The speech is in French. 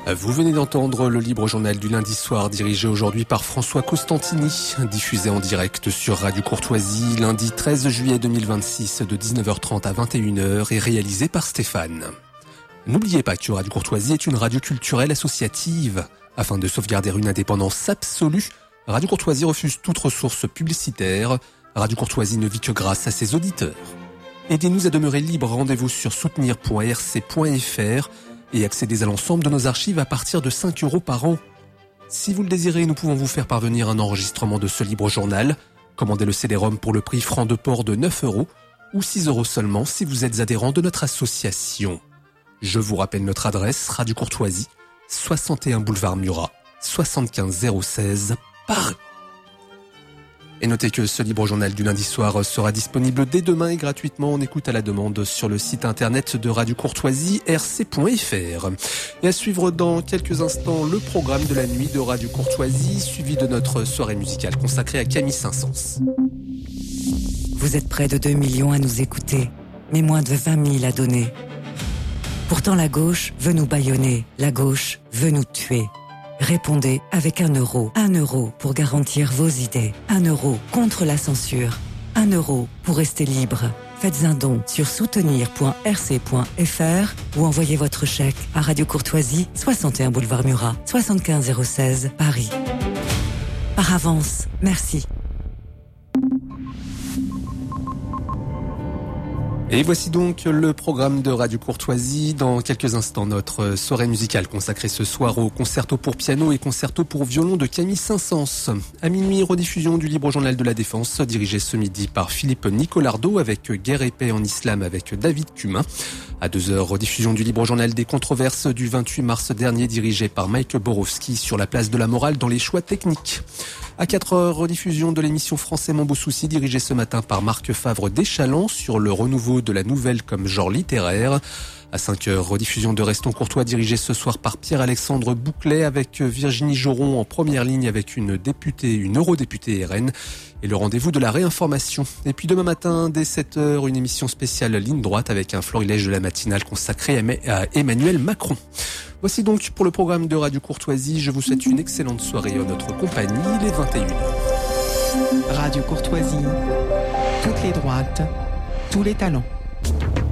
Vous venez d'entendre le Libre Journal du lundi soir, dirigé aujourd'hui par François Costantini, diffusé en direct sur Radio Courtoisie, lundi 13 juillet 2026 de 19h30 à 21h et réalisé par Stéphane. N'oubliez pas que Radio Courtoisie est une radio culturelle associative. Afin de sauvegarder une indépendance absolue, Radio Courtoisie refuse toute ressource publicitaire. Radio Courtoisie ne vit que grâce à ses auditeurs. Aidez-nous à demeurer libre, rendez-vous sur soutenir.rc.fr et accédez à l'ensemble de nos archives à partir de 5 € par an. Si vous le désirez, nous pouvons vous faire parvenir un enregistrement de ce libre journal. Commandez le CD-ROM pour le prix franc de port de 9 € ou 6 € seulement si vous êtes adhérent de notre association. Je vous rappelle notre adresse, Radio Courtoisie, 61 boulevard Murat, 75 016, Paris. Et notez que ce libre journal du lundi soir sera disponible dès demain et gratuitement en écoute à la demande sur le site internet de Radio Courtoisie, rc.fr. Et à suivre dans quelques instants le programme de la nuit de Radio Courtoisie, suivi de notre soirée musicale consacrée à Camille Saint-Saëns. Vous êtes près de 2 millions à nous écouter, mais moins de 20 000 à donner. Pourtant la gauche veut nous bâillonner, la gauche veut nous tuer. Répondez avec 1 €. 1 € pour garantir vos idées. 1 € contre la censure. 1 € pour rester libre. Faites un don sur soutenir.rc.fr ou envoyez votre chèque à Radio Courtoisie, 61 boulevard Murat, 75 016, Paris. Par avance, merci. Et voici donc le programme de Radio Courtoisie. Dans quelques instants, notre soirée musicale consacrée ce soir au concerto pour piano et concerto pour violon de Camille Saint-Saëns. À minuit, rediffusion du Libre Journal de la Défense, dirigé ce midi par Philippe Nicolardo avec Guerre et paix en islam avec David Cumin. À 2h, rediffusion du Libre Journal des controverses du 28 mars dernier, dirigé par Mike Borowski sur la place de la morale dans les choix techniques. À 4h, rediffusion de l'émission Français Mon Beau Souci, dirigée ce matin par Marc Favre d'Échalon sur le renouveau de la nouvelle comme genre littéraire. À 5h, rediffusion de Restons Courtois, dirigée ce soir par Pierre-Alexandre Bouclet avec Virginie Joron en première ligne avec une eurodéputée RN et le rendez-vous de la réinformation. Et puis demain matin, dès 7h, une émission spéciale Ligne Droite avec un florilège de la matinale consacré à Emmanuel Macron. Voici donc pour le programme de Radio Courtoisie. Je vous souhaite une excellente soirée en notre compagnie. Il est 21h. Radio Courtoisie, toutes les droites, tous les talents.